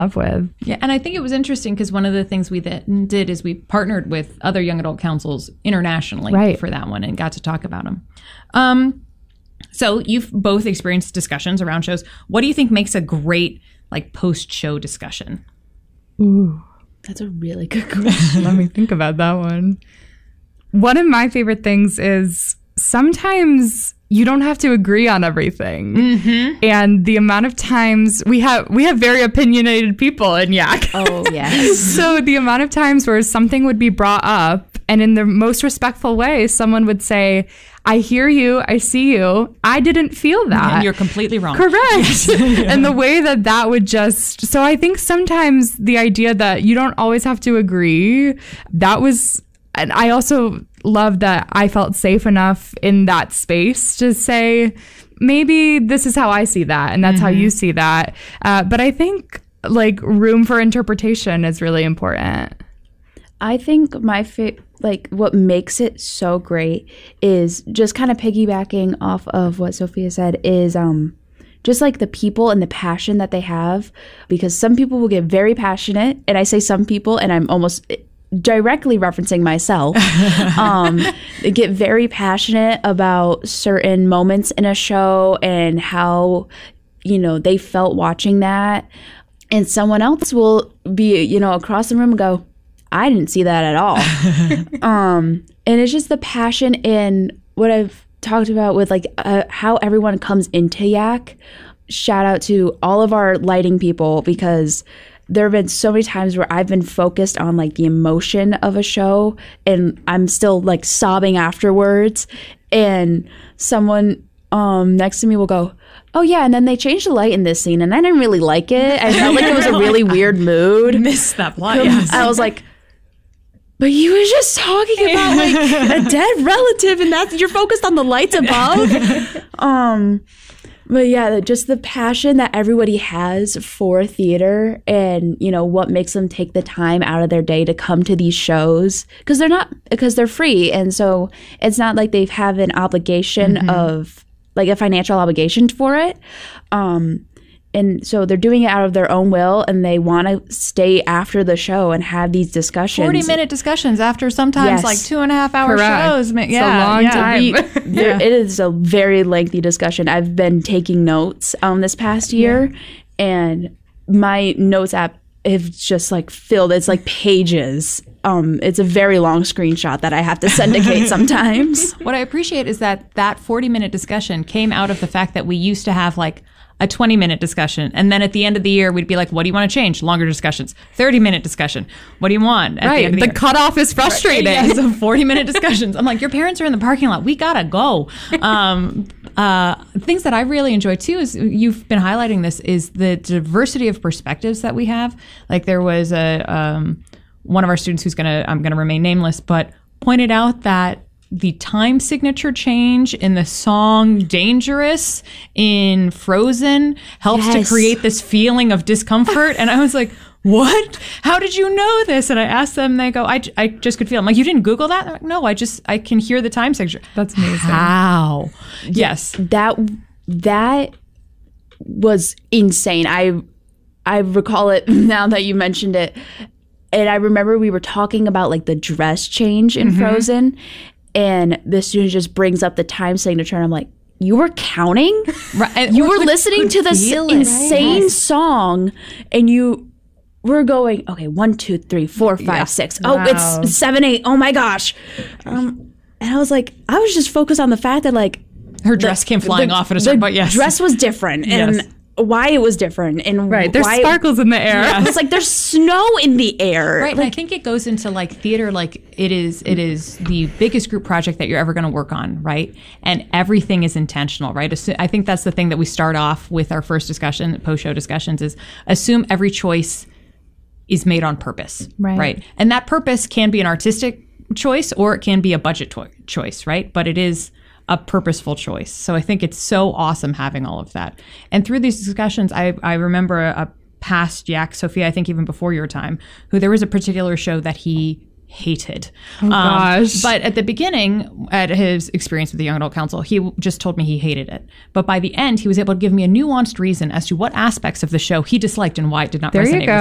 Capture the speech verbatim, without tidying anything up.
love with. Yeah, and I think it was interesting because one of the things we then did is we partnered with other young adult councils internationally right. for that one and got to talk about them. Um, so you've both experienced discussions around shows. What do you think makes a great like post-show discussion? Ooh, that's a really good question. Let me think about that one. One of my favorite things is sometimes you don't have to agree on everything. Mm-hmm. And the amount of times we have we have very opinionated people in Yak. Oh, yes. So the amount of times where something would be brought up and in the most respectful way, someone would say, I hear you, I see you, I didn't feel that. And you're completely wrong. Correct. Yes. And the way that that would just, so I think sometimes the idea that you don't always have to agree, that was, and I also love that I felt safe enough in that space to say, maybe this is how I see that, and that's mm-hmm. how you see that. Uh, but I think like room for interpretation is really important. I think my fa- like what makes it so great is just kind of piggybacking off of what Sophia said is um just like the people and the passion that they have, because some people will get very passionate, and I say some people and I'm almost directly referencing myself, um, get very passionate about certain moments in a show and how, you know, they felt watching that. And someone else will be, you know, across the room and go, I didn't see that at all. um, and it's just the passion in what I've talked about with like uh, how everyone comes into Yak. Shout out to all of our lighting people, because there have been so many times where I've been focused on like the emotion of a show and I'm still like sobbing afterwards, and someone um, next to me will go, oh yeah, and then they changed the light in this scene and I didn't really like it. I felt like it was a really weird mood. Missed that plot, yes. I was like, but you were just talking about like a dead relative and that's, you're focused on the lights above. um But yeah, just the passion that everybody has for theater and, you know, what makes them take the time out of their day to come to these shows, because they're not, because they're free. And so it's not like they have an obligation mm-hmm. of like a financial obligation for it. Um, and so they're doing it out of their own will, and they want to stay after the show and have these discussions. forty minute discussions after sometimes yes. like two and a half hour Correct. shows. Yeah, it's a long yeah. time. We, there, it is a very lengthy discussion. I've been taking notes um, this past year, yeah. and my notes app have just like filled. It's like pages. Um, it's a very long screenshot that I have to syndicate sometimes. What I appreciate is that that forty minute discussion came out of the fact that we used to have like a twenty minute discussion. And then at the end of the year, we'd be like, what do you want to change? Longer discussions. thirty minute discussion. What do you want? At right. The, end of the, the cutoff is frustrating. Right. Yeah, so forty minute discussions. I'm like, your parents are in the parking lot. We got to go. Um, uh, things that I really enjoy too is you've been highlighting this is the diversity of perspectives that we have. Like there was a, um, one of our students who's going to, I'm going to remain nameless, but pointed out that the time signature change in the song Dangerous in Frozen helps yes. to create this feeling of discomfort. And I was like, what? How did you know this? And I asked them, they go, I, I just could feel it. I'm like, you didn't Google that? Like, no, I just, I can hear the time signature. That's amazing. How? Yes. That, that was insane. I, I recall it now that you mentioned it. And I remember we were talking about like the dress change in mm-hmm. Frozen. And the student just brings up the time signature, and I'm like, you were counting? Right. You were listening to this insane right? song, and you were going, okay, one, two, three, four, five, yeah. six. Oh, wow. It's seven, eight. Oh my gosh. Um, and I was like, I was just focused on the fact that like her dress the, came flying the, off at a certain point. Yes, dress was different, and yes. why it was different, and right. There's why sparkles in the air. Yes. It's like there's snow in the air. Right. Like, and I think it goes into like theater, like it is, it is the biggest group project that you're ever going to work on. Right. And everything is intentional. Right. I think that's the thing that we start off with our first discussion, post show discussions, is assume every choice is made on purpose. Right. Right. And that purpose can be an artistic choice or it can be a budget to- choice. Right. But it is a purposeful choice. So I think it's so awesome having all of that. And through these discussions, I, I remember a, a past Yak, Sophia, I think even before your time, who there was a particular show that he hated. Oh, gosh. But at the beginning, at his experience with the Young Adult Council, he w- just told me he hated it. But by the end, he was able to give me a nuanced reason as to what aspects of the show he disliked and why it did not There you resonate go. with